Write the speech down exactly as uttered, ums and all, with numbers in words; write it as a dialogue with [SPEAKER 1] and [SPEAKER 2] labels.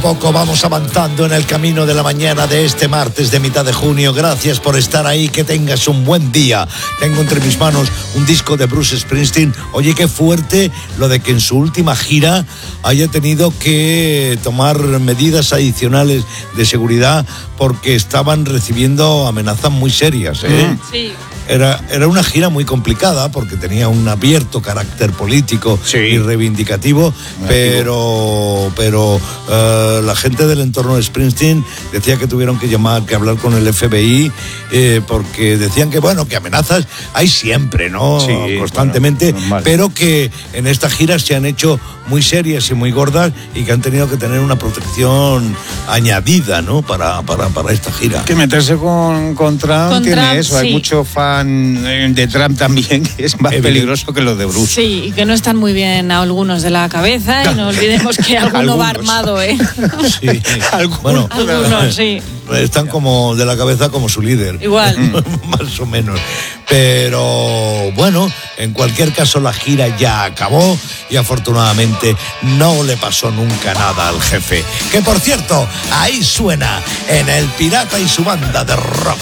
[SPEAKER 1] Poco vamos avanzando en el camino de la mañana de este martes de mitad de junio. Gracias por estar ahí, que tengas un buen día. Tengo entre mis manos un disco de Bruce Springsteen. Oye, qué fuerte lo de que en su última gira haya tenido que tomar medidas adicionales de seguridad porque estaban recibiendo amenazas muy serias, ¿eh?
[SPEAKER 2] Sí.
[SPEAKER 1] Era, era una gira muy complicada porque tenía un abierto carácter político
[SPEAKER 3] sí.
[SPEAKER 1] y reivindicativo, pero, pero uh, la gente del entorno de Springsteen decía que tuvieron que llamar, que hablar con el F B I, eh, porque decían que, bueno, que amenazas hay siempre, ¿no?
[SPEAKER 3] Sí,
[SPEAKER 1] constantemente,
[SPEAKER 3] bueno,
[SPEAKER 1] pero que en estas giras se han hecho muy serias y muy gordas y que han tenido que tener una protección añadida, ¿no? Para, para, para esta gira.
[SPEAKER 3] Que meterse con, con Trump
[SPEAKER 2] Con
[SPEAKER 3] tiene
[SPEAKER 2] Trump,
[SPEAKER 3] eso.
[SPEAKER 2] sí.
[SPEAKER 3] Hay mucho fan de Trump también, que es más
[SPEAKER 1] Evidente.
[SPEAKER 3] peligroso que los de Bruce.
[SPEAKER 2] Sí, y que no están muy bien algunos de la cabeza, y no olvidemos que alguno va armado, ¿eh?
[SPEAKER 1] Sí.
[SPEAKER 3] Algunos.
[SPEAKER 1] Bueno,
[SPEAKER 2] Algunos, sí.
[SPEAKER 1] están como de la cabeza como su líder.
[SPEAKER 2] Igual.
[SPEAKER 1] Más o menos. Pero bueno, en cualquier caso la gira ya acabó y afortunadamente no le pasó nunca nada al jefe. Que por cierto, ahí suena en El Pirata y su banda de rock.